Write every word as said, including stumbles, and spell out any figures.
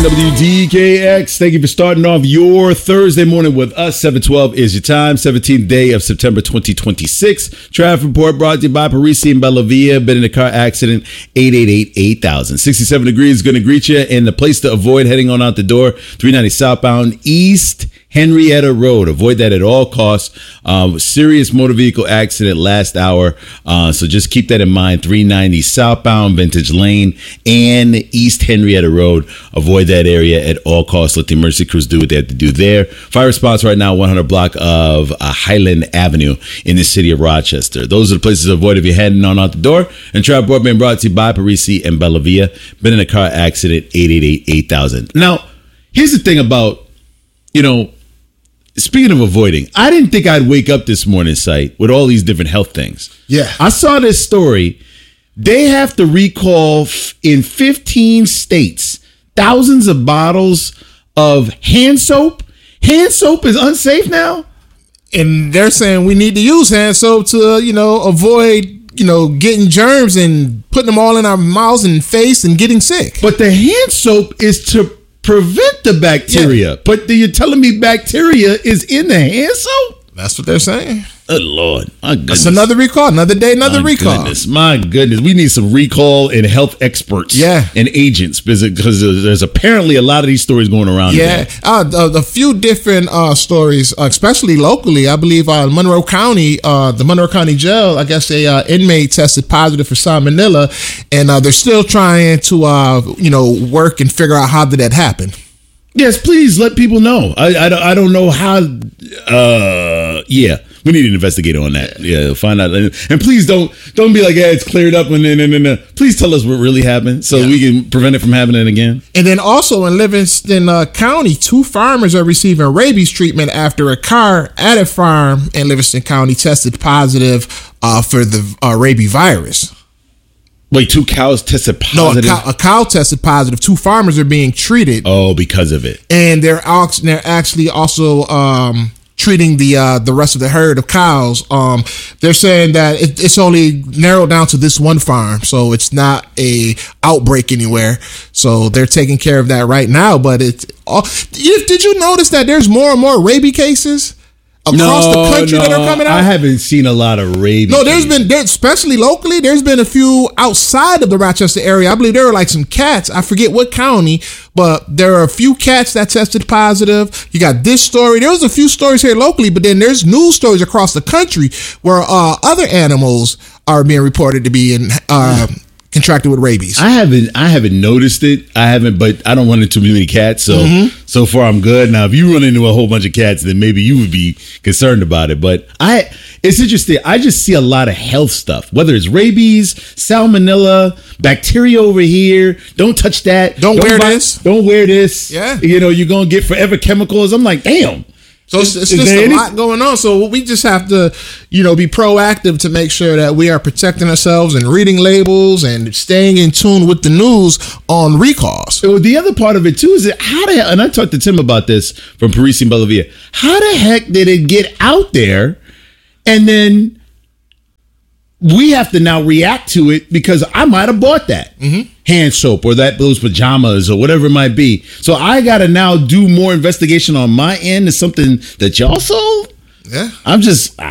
W D K X, thank you for starting off your Thursday morning with us. seven twelve is your time, seventeenth day of September twenty twenty-six. Traffic report brought to you by Parisi and Bellavia. Been in a car accident, eight eight eight, eight thousand. sixty-seven degrees going to greet you, and the place to avoid heading on out the door, three ninety southbound East Henrietta Road. Avoid that at all costs. Um, serious motor vehicle accident last hour. Uh, so just keep that in mind. three ninety southbound Vintage Lane and East Henrietta Road. Avoid that area at all costs. Let the emergency crews do what they have to do there. Fire response right now, one hundred block of uh, Highland Avenue in the city of Rochester. Those are the places to avoid if you're heading on out the door. And traffic report being brought to you by Parisi and Bellavia. Been in a car accident, eight eight eight, eight thousand. Now, here's the thing about, you know, speaking of avoiding, I didn't think I'd wake up this morning, Sight, with all these different health things. Yeah. I saw this story. They have to recall f- in fifteen states thousands of bottles of hand soap. Hand soap is unsafe now? And they're saying we need to use hand soap to, you know, avoid, you know, getting germs and putting them all in our mouths and face and getting sick. But the hand soap is to prevent the bacteria. Yeah. But you're telling me bacteria is in the hand soap? That's what they're saying. Oh, Lord. My goodness. That's another recall. Another day, another my recall. Goodness, my goodness. We need some recall and health experts yeah. and agents because there's apparently a lot of these stories going around. Yeah. Uh, a, a few different uh, stories, uh, especially locally. I believe uh, Monroe County, uh, the Monroe County Jail, I guess a uh, inmate tested positive for salmonella, and uh, they're still trying to, uh, you know, work and figure out how did that happen. Yes, please let people know. I, I, don't, I don't know how. Uh, yeah, we need an investigator on that. Yeah, find out. And, and please don't don't be like, yeah, it's cleared up. And then, and, and, and, please tell us what really happened so yeah. we can prevent it from happening again. And then also in Livingston uh, County, two farmers are receiving rabies treatment after a car at a farm in Livingston County tested positive uh, for the uh, rabies virus. Wait, two cows tested positive? No, a cow, a cow tested positive. Two farmers are being treated. Oh, because of it. And they're they're actually also um, treating the uh, the rest of the herd of cows. Um, they're saying that it, it's only narrowed down to this one farm, so it's not a outbreak anywhere. So they're taking care of that right now. But it's all, did you notice that there's more and more rabies cases across no, the country no, that are coming out? I haven't seen a lot of rabies. No, there's been, there, especially locally, there's been a few outside of the Rochester area. I believe there were like some cats. I forget what county, but there are a few cats that tested positive. You got this story. There was a few stories here locally, but then there's news stories across the country where uh, other animals are being reported to be in uh, contracted with rabies. I haven't I haven't noticed it. I haven't, but I don't run into too many cats, so mm-hmm. so far I'm good. Now, if you run into a whole bunch of cats, then maybe you would be concerned about it. But I, it's interesting. I just see a lot of health stuff, whether it's rabies, salmonella, bacteria over here. Don't touch that. Don't, don't wear buy, this. Don't wear this. Yeah. You know, you're gonna get forever chemicals. I'm like, damn. So it's, it's just a any- lot going on. So we just have to, you know, be proactive to make sure that we are protecting ourselves and reading labels and staying in tune with the news on recalls. So the other part of it too is that how the hell, and I talked to Tim about this from Parisi and Bellavia, how the heck did it get out there and then we have to now react to it because I might have bought that mm-hmm. hand soap or that those pajamas or whatever it might be. So I got to now do more investigation on my end. Is something that y'all sold? Yeah. I'm just,